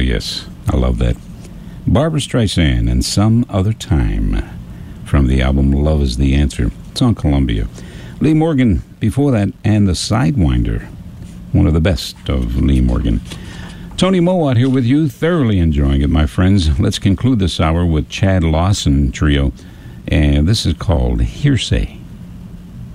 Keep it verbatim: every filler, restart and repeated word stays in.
yes, I love that. Barbra Streisand and Some Other Time from the album Love Is the Answer. It's on Columbia. Lee Morgan before that, and The Sidewinder, one of the best of Lee Morgan. Tony Mowat here with you, thoroughly enjoying it, my friends. Let's conclude this hour with Chad Lawson Trio, and this is called Hearsay.